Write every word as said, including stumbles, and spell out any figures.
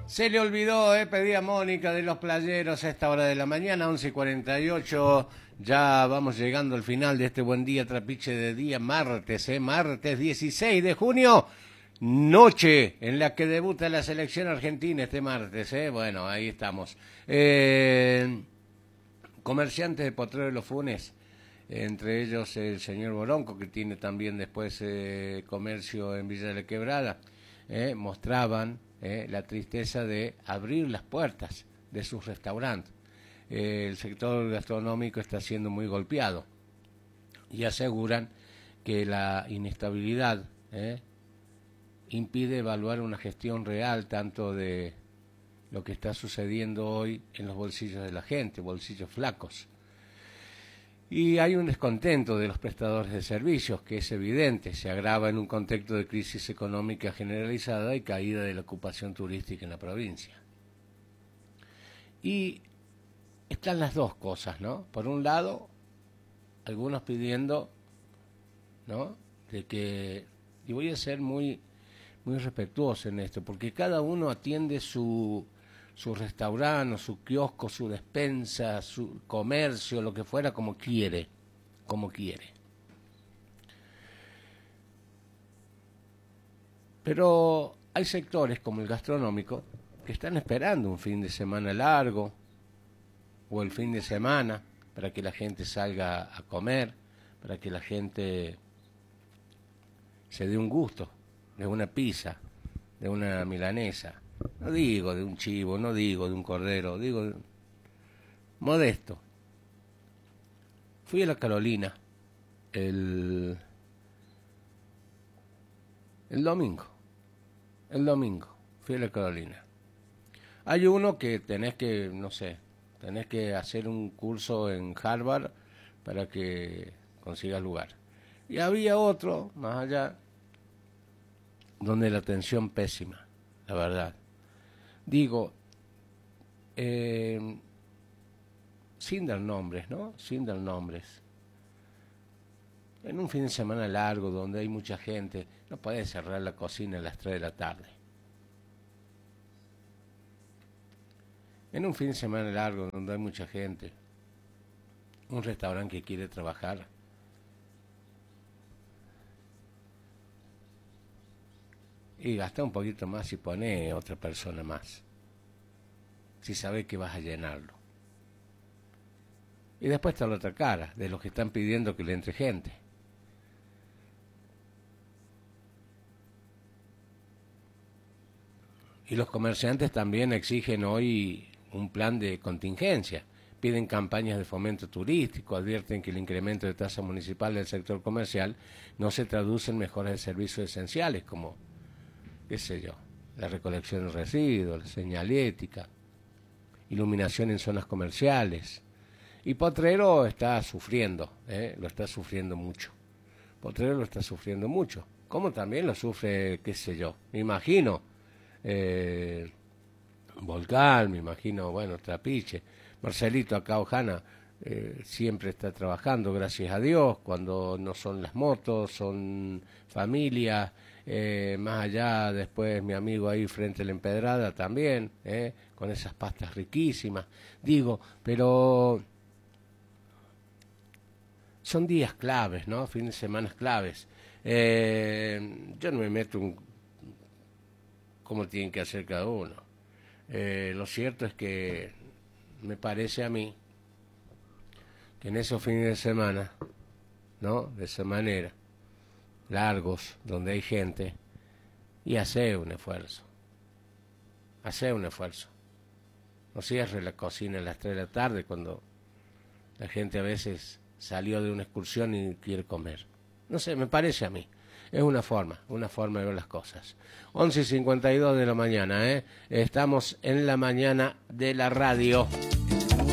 Se le olvidó, eh, pedí a Mónica de los Playeros a esta hora de la mañana, once y cuarenta y ocho. Ya vamos llegando al final de este buen día, trapiche de día, martes, eh, martes dieciséis de junio. Noche en la que debuta la selección argentina este martes, eh. Bueno, ahí estamos. Eh, comerciantes de Potrero de los Funes, entre ellos el señor Boronco, que tiene también después eh, comercio en Villa de la Quebrada, eh, mostraban eh, la tristeza de abrir las puertas de sus restaurantes. Eh, el sector gastronómico está siendo muy golpeado y aseguran que la inestabilidad eh, impide evaluar una gestión real tanto de lo que está sucediendo hoy en los bolsillos de la gente, bolsillos flacos. Y hay un descontento de los prestadores de servicios que es evidente, se agrava en un contexto de crisis económica generalizada y caída de la ocupación turística en la provincia. Y están las dos cosas, ¿no? Por un lado, algunos pidiendo, ¿no?, de que, y voy a ser muy, muy respetuoso en esto, porque cada uno atiende su... su restaurante, su kiosco, su despensa, su comercio, lo que fuera, como quiere, como quiere. Pero hay sectores como el gastronómico que están esperando un fin de semana largo o el fin de semana para que la gente salga a comer, para que la gente se dé un gusto de una pizza, de una milanesa. No digo de un chivo, no digo de un cordero, digo de... modesto. Fui a la Carolina el, el domingo, el domingo, fui a la Carolina. Hay uno que tenés que, no sé, tenés que hacer un curso en Harvard para que consigas lugar. Y había otro, más allá, donde la atención pésima, la verdad. Digo, eh, sin dar nombres, ¿no? Sin dar nombres. En un fin de semana largo donde hay mucha gente, no podés cerrar la cocina a las tres de la tarde. En un fin de semana largo donde hay mucha gente, un restaurante que quiere trabajar, y gasta un poquito más y pone otra persona más, si sabe que vas a llenarlo. Y después está la otra cara, de los que están pidiendo que le entre gente. Y los comerciantes también exigen hoy un plan de contingencia. Piden campañas de fomento turístico, advierten que el incremento de tasa municipal del sector comercial no se traduce en mejoras de servicios esenciales como, qué sé yo, la recolección de residuos, la señalética, iluminación en zonas comerciales. Y Potrero está sufriendo, ¿eh? lo está sufriendo mucho. Potrero lo está sufriendo mucho. Como también lo sufre, qué sé yo, me imagino, eh, Volcán, me imagino, bueno, Trapiche. Marcelito acá, Ojana, eh, siempre está trabajando, gracias a Dios, cuando no son las motos, son familia. Eh, más allá, después mi amigo ahí frente a la Empedrada también, eh, con esas pastas riquísimas. Digo, pero son días claves, ¿no? Fines de semana claves. Eh, yo no me meto en cómo tienen que hacer cada uno. Eh, lo cierto es que me parece a mí que en esos fines de semana, ¿no?, de esa manera, largos, donde hay gente, y hace un esfuerzo, hace un esfuerzo. No cierre la cocina a las tres de la tarde cuando la gente a veces salió de una excursión y quiere comer. No sé, me parece a mí. Es una forma, una forma de ver las cosas. once y cincuenta y dos de la mañana, ¿eh? Estamos en la mañana de la radio.